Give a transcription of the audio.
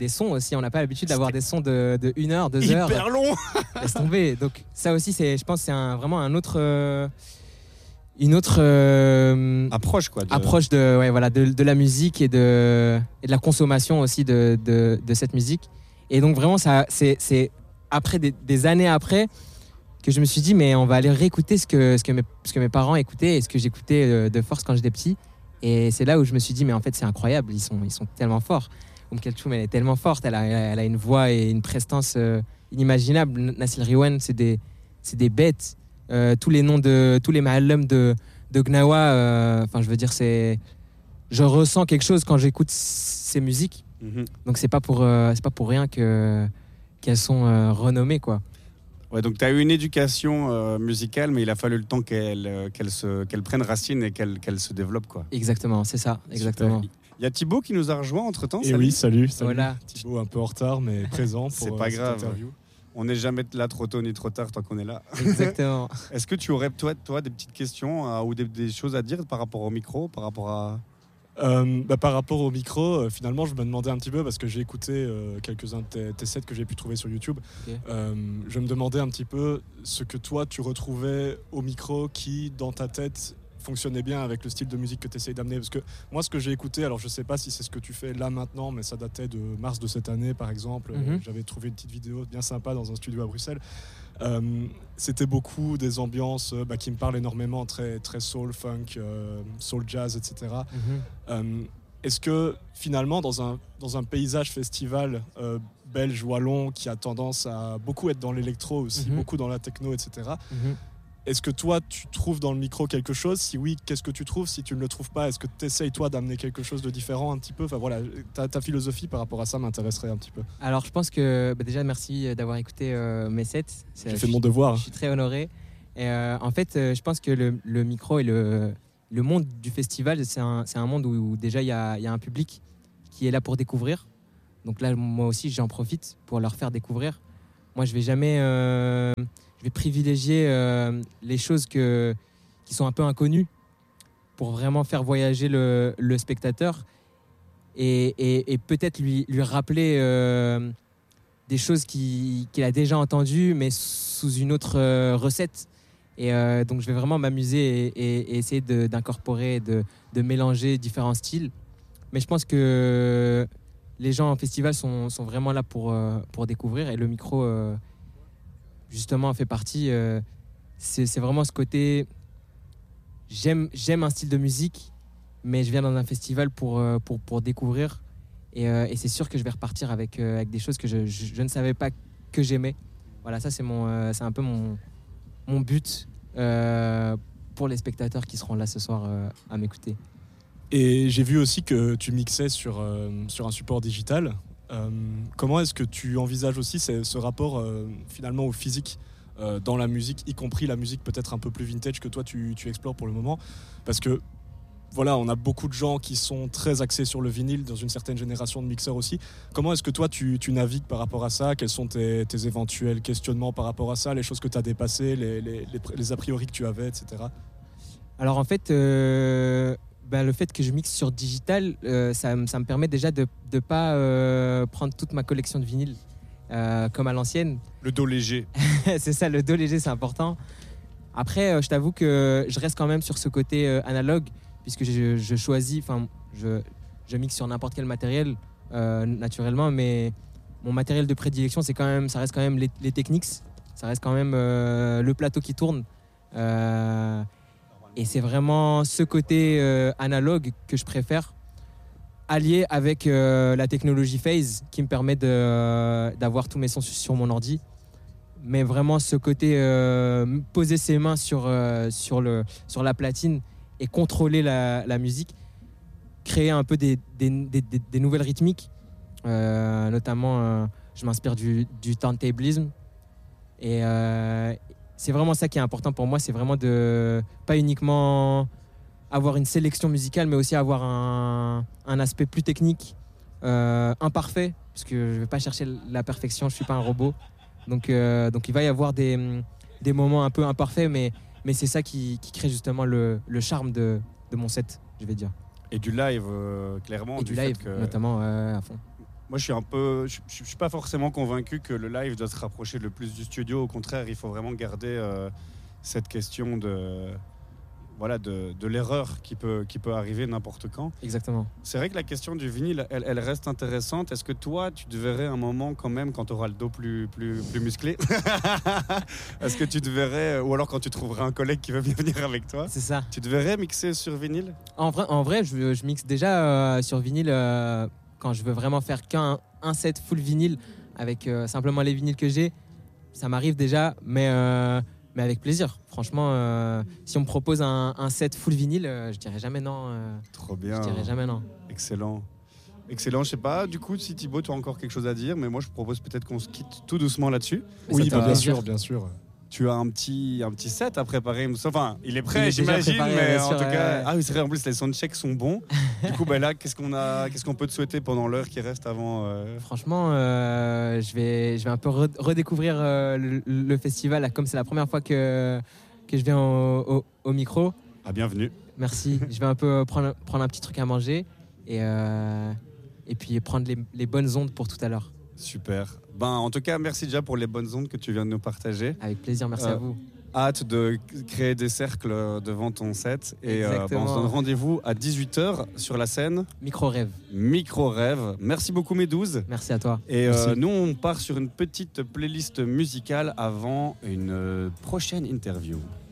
des sons aussi. On n'a pas l'habitude d'avoir des sons de 1 heure, 2 heures. Hyper long. Laisse tomber. Donc ça aussi, je pense, c'est vraiment une autre approche quoi. Approche de la musique et de la consommation aussi de cette musique. Et donc vraiment, c'est après des années après que je me suis dit, mais on va aller réécouter ce que mes parents écoutaient et ce que j'écoutais de force quand j'étais petit. Et c'est là où je me suis dit, mais en fait, c'est incroyable, ils sont tellement forts. Kulthum, elle est tellement forte, elle a une voix et une prestance inimaginable. Nasil Riwan, c'est des bêtes. Tous les ma'allem de Gnawa, je veux dire, je ressens quelque chose quand j'écoute ces musiques. Donc c'est pas pour rien qu'elles sont renommées, quoi. Ouais, donc tu as eu une éducation musicale, mais il a fallu le temps qu'elle prenne racine et qu'elle se développe, quoi. Exactement, c'est ça, exactement. Super. Il y a Thibaut qui nous a rejoint entre-temps. Et oui, salut. Voilà. Thibaut un peu en retard, mais présent pour c'est pas grave. cette interview. On n'est jamais là trop tôt ni trop tard tant qu'on est là. Exactement. Est-ce que tu aurais, toi des petites questions ou des choses à dire par rapport au micro, par rapport à... Par rapport au micro, finalement, je me demandais un petit peu, parce que j'ai écouté quelques-uns de tes sets que j'ai pu trouver sur YouTube. Okay. Je me demandais un petit peu ce que toi, tu retrouvais au micro qui, dans ta tête, fonctionnait bien avec le style de musique que tu essayes d'amener. Parce que moi, ce que j'ai écouté, alors je sais pas si c'est ce que tu fais là maintenant, mais ça datait de mars de cette année, par exemple. J'avais trouvé une petite vidéo bien sympa dans un studio à Bruxelles. C'était beaucoup des ambiances qui me parlent énormément, très, très soul, funk, soul jazz, etc. Est-ce que finalement, dans un paysage festival belge wallon qui a tendance à beaucoup être dans l'électro aussi, beaucoup dans la techno, etc., est-ce que toi, tu trouves dans le micro quelque chose? Si oui, qu'est-ce que tu trouves? Si tu ne le trouves pas, est-ce que tu essayes, toi, d'amener quelque chose de différent un petit peu? Enfin voilà, ta philosophie par rapport à ça m'intéresserait un petit peu. Alors, je pense que, déjà, merci d'avoir écouté mes sets. J'ai fait mon devoir. Je suis très honoré. Et en fait, je pense que le micro et le monde du festival, c'est un monde où déjà, il y a un public qui est là pour découvrir. Donc là, moi aussi, j'en profite pour leur faire découvrir. Moi, je vais jamais... je vais privilégier les choses qui sont un peu inconnues pour vraiment faire voyager le spectateur et peut-être lui rappeler des choses qu'il a déjà entendues, mais sous une autre recette. Et donc, je vais vraiment m'amuser et essayer d'incorporer, de mélanger différents styles. Mais je pense que les gens en festival sont vraiment là pour découvrir, et le micro... justement fait partie, c'est vraiment ce côté, j'aime un style de musique, mais je viens dans un festival pour découvrir, et c'est sûr que je vais repartir avec des choses que je ne savais pas que j'aimais. Voilà, ça c'est un peu mon but pour les spectateurs qui seront là ce soir à m'écouter. Et j'ai vu aussi que tu mixais sur un support digital. Comment est-ce que tu envisages aussi ce rapport finalement au physique dans la musique, y compris la musique peut-être un peu plus vintage que toi tu explores pour le moment? Parce que voilà, on a beaucoup de gens qui sont très axés sur le vinyle, dans une certaine génération de mixeurs aussi. Comment est-ce que toi tu navigues par rapport à ça? Quels sont tes éventuels questionnements par rapport à ça, les choses que tu as dépassées, les a priori que tu avais, etc. Alors en fait... le fait que je mixe sur digital, ça me permet déjà de ne pas prendre toute ma collection de vinyles comme à l'ancienne. Le dos léger. C'est ça, le dos léger, c'est important. Après, je t'avoue que je reste quand même sur ce côté analogue, puisque je choisis, je mixe sur n'importe quel matériel, naturellement, mais mon matériel de prédilection, ça reste quand même les Technics, ça reste quand même le plateau qui tourne. Et c'est vraiment ce côté analogue que je préfère, allié avec la technologie Phase qui me permet d'avoir tous mes sons sur mon ordi. Mais vraiment ce côté poser ses mains sur la platine et contrôler la musique, créer un peu des nouvelles rythmiques. Notamment, je m'inspire du turntablisme. Et c'est vraiment ça qui est important pour moi, c'est vraiment de pas uniquement avoir une sélection musicale, mais aussi avoir un aspect plus technique, imparfait, parce que je ne vais pas chercher la perfection, je ne suis pas un robot. Donc il va y avoir des moments un peu imparfaits, mais c'est ça qui crée justement le charme de mon set, je vais dire. Et du live, clairement. Et du live, notamment, à fond. Moi, je suis pas forcément convaincu que le live doit se rapprocher le plus du studio. Au contraire, il faut vraiment garder cette question de l'erreur qui peut arriver n'importe quand. Exactement. C'est vrai que la question du vinyle, elle reste intéressante. Est-ce que toi, tu te verrais un moment quand même, quand tu auras le dos plus musclé, est-ce que tu te verrais, ou alors quand tu trouverais un collègue qui veut bien venir avec toi, C'est ça. tu te verrais mixer sur vinyle? En vrai, je mixe déjà sur vinyle quand je veux vraiment faire qu'un set full vinyle avec simplement les vinyles que j'ai. Ça m'arrive déjà, mais avec plaisir. Franchement, si on me propose un set full vinyle, je dirais jamais non. Trop bien. Je dirais jamais non. Excellent. Excellent, je sais pas, du coup, si Thibaut, tu as encore quelque chose à dire, mais moi, je propose peut-être qu'on se quitte tout doucement là-dessus. Oui, Ça te bien fait sûr, bien sûr. Tu as un petit set à préparer, enfin, il est prêt, Il est déjà j'imagine, préparé, mais bien en sûr, tout cas, ouais. ah oui, c'est vrai, en plus, les soundchecks sont bons. Du coup, là, qu'est-ce qu'on peut te souhaiter pendant l'heure qui reste avant Franchement, je vais un peu redécouvrir le festival, là, comme c'est la première fois que je viens au micro. Ah, bienvenue. Merci. Je vais un peu prendre un petit truc à manger et puis prendre les bonnes ondes pour tout à l'heure. Super. En tout cas, merci déjà pour les bonnes ondes que tu viens de nous partager. Avec plaisir, merci à vous. Hâte de créer des cercles devant ton set. Et on se donne rendez-vous à 18h sur la scène. Micro-rêve. Micro-rêve. Merci beaucoup, Médouze. Merci à toi. Et nous, on part sur une petite playlist musicale avant une prochaine interview.